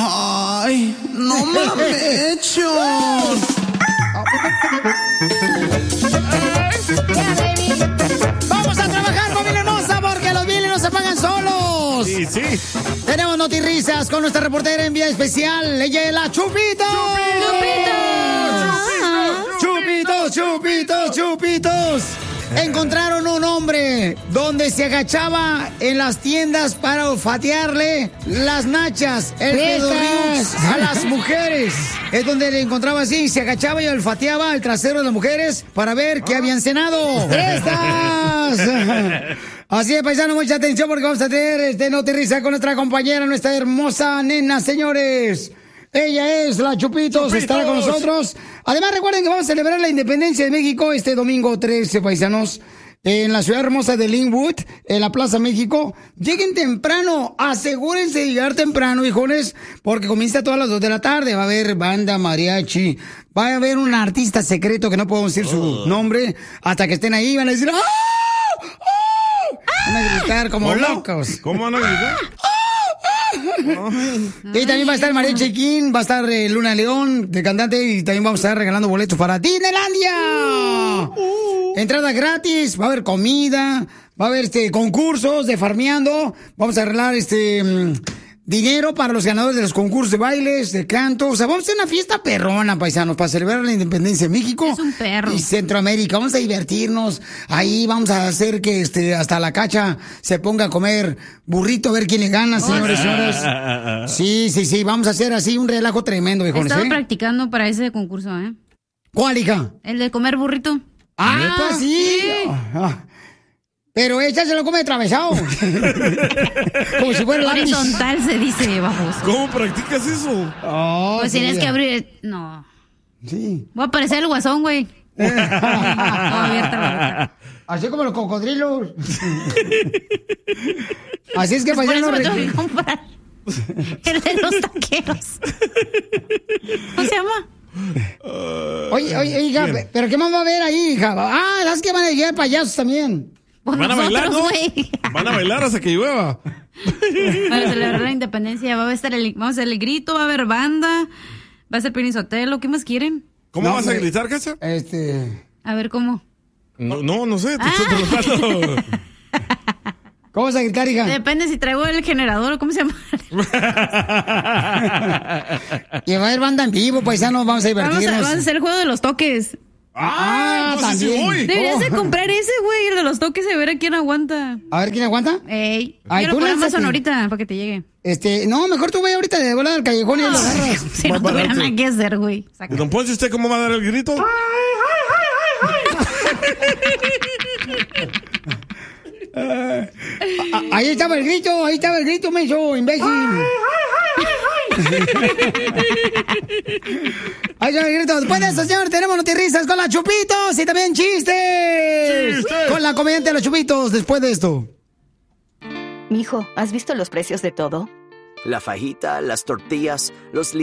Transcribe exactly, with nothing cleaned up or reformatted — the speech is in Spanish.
Ay, no mames, Chon. Vamos a trabajar, familia hermosa, porque los biles no se pagan solos. Sí, sí. Tenemos notirrisas con nuestra reportera en vía especial. Ella es la Chupito. Chupitos, chupitos, chupitos. Encontraron un hombre donde se agachaba en las tiendas para olfatearle las nachas, el pedorrío a las mujeres. Es donde le encontraba así, se agachaba y olfateaba el trasero de las mujeres para ver qué habían cenado. ¡Estas! Así es, paisano, mucha atención porque vamos a tener este notirrisa con nuestra compañera, nuestra hermosa nena, señores. Ella es la Chupitos, Chupitos, estará con nosotros. Además, recuerden que vamos a celebrar la independencia de México este domingo trece, paisanos, en la ciudad hermosa de Linwood, en la Plaza México. Lleguen temprano, asegúrense de llegar temprano, hijones, porque comienza a todas las dos de la tarde. Va a haber banda, mariachi, va a haber un artista secreto que no podemos decir su uh. nombre, hasta que estén ahí van a decir ¡ah! ¡Ah! Van a gritar como ¿Cómo? locos. ¿Cómo van a gritar? Y también va a estar María Chequín, va a estar eh, Luna León, de cantante, y también vamos a estar regalando boletos para Disneylandia. Uh. Entrada gratis, va a haber comida, va a haber este concursos de farmeando, vamos a arreglar este um, dinero para los ganadores de los concursos de bailes, de canto. O sea, vamos a hacer una fiesta perrona, paisanos, para celebrar la independencia de México. Es un perro. Y Centroamérica. Vamos a divertirnos. Ahí vamos a hacer que este hasta la cacha se ponga a comer burrito, a ver quién le gana, señores y señoras. Sí, sí, sí. Vamos a hacer así un relajo tremendo, hijos. Estaba ¿eh? practicando para ese concurso, ¿eh? ¿Cuál, hija? El de comer burrito. Ah, sí. sí. Ah. Pero ella se lo come atravesado. Como si fuera lápiz. Horizontal se dice, baboso. ¿Cómo practicas eso? Oh, pues sí, tienes ya. que abrir... No. Sí. Voy a parecer el guasón, güey. Abierta la boca. Así como los cocodrilos. Así es que Pues por eso paisano... me tengo re- que comprar el de los taqueros. ¿Cómo se llama? Oye, oye, hija, ¿Quién? ¿pero qué más va a haber ahí, hija? Ah, las que van a llegar payasos también. Por Van a bailar, nosotros, ¿no? güey. Van a bailar hasta que llueva. Para celebrar la independencia va a estar el, vamos a hacer el grito, va a haber banda, va a ser Piolín Sotelo, ¿qué más quieren? ¿Cómo No, vas a hombre. gritar, Cacha? Este... A ver, ¿cómo? No, no, no sé, te Ah. estoy preguntando. ¿Cómo vas a gritar, hija? Depende si traigo el generador o cómo se llama. Y va a haber banda en vivo, paisanos, vamos a Vamos a, divertirnos. vamos a hacer el juego de los toques. Ah, entonces sí también. voy. Deberías de Oh. comprar ese, güey, el de los toques, y a ver a quién aguanta. A ver, ¿quién aguanta? Ey, Ay, yo tú lo pongo en lánzate. Amazon ahorita para que te llegue. Este, no, mejor tú ve ahorita de volar al callejón y lo agarras. Si no Más tuviera barato. nada que hacer, güey. Saca. ¿Y don Poncho, usted cómo va a dar el grito? Ah, ahí estaba el grito, ahí estaba el grito, menso, imbécil. Ahí estaba el grito. Después de eso, señor, tenemos notirrisas con la Chupitos y también chistes. ¡Chistes! Con la comediante de los Chupitos, después de esto. Mijo, ¿has visto los precios de todo? La fajita, las tortillas, los